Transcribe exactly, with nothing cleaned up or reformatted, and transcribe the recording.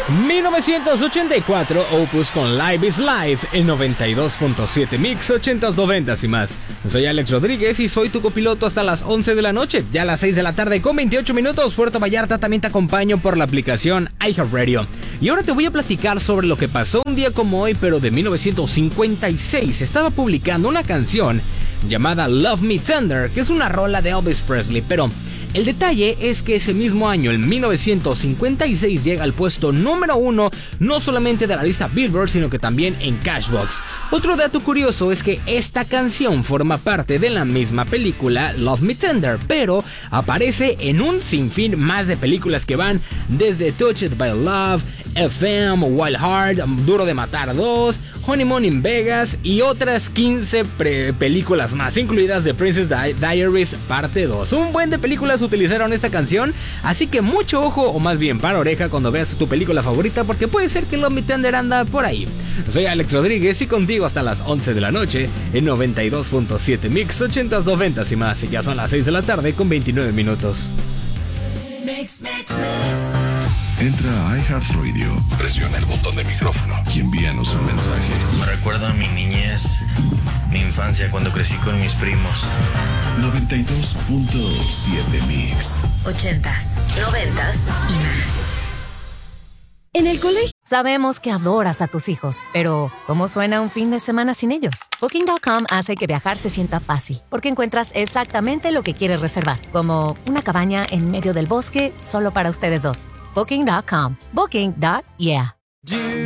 mil novecientos ochenta y cuatro, Opus con Live is Life, el noventa y dos punto siete Mix, ochentas, noventas y más. Soy Alex Rodríguez y soy tu copiloto hasta las once de la noche, ya a las seis de la tarde con veintiocho minutos. Puerto Vallarta también te acompaño por la aplicación iHeartRadio. Y ahora te voy a platicar sobre lo que pasó un día como hoy, pero de mil novecientos cincuenta y seis. Estaba publicando una canción llamada Love Me Tender, que es una rola de Elvis Presley, pero el detalle es que ese mismo año, en mil novecientos cincuenta y seis, llega al puesto número uno, no solamente de la lista Billboard, sino que también en Cashbox. Otro dato curioso es que esta canción forma parte de la misma película Love Me Tender, pero aparece en un sinfín más de películas que van desde Touched by Love, F M, Wild Heart, Duro de Matar dos, Honeymoon in Vegas y otras quince pre- películas más, incluidas The Princess Di- Diaries parte dos. Un buen de películas utilizaron esta canción, así que mucho ojo, o más bien para oreja, cuando veas tu película favorita, porque puede ser que Love Me Tender anda por ahí. Soy Alex Rodríguez y contigo hasta las once de la noche en noventa y dos punto siete Mix, ochentas, noventas y más. Y ya son las seis de la tarde con veintinueve minutos. Mix, mix, mix. Entra a iHeartRadio, presiona el botón de micrófono y envíanos un mensaje. Me recuerda a mi niñez, mi infancia cuando crecí con mis primos. noventa y dos punto siete Mix. Ochentas, noventas y más. En el colegio sabemos que adoras a tus hijos, pero ¿cómo suena un fin de semana sin ellos? Booking punto com hace que viajar se sienta fácil, porque encuentras exactamente lo que quieres reservar, como una cabaña en medio del bosque solo para ustedes dos. Booking punto com. Booking. Yeah.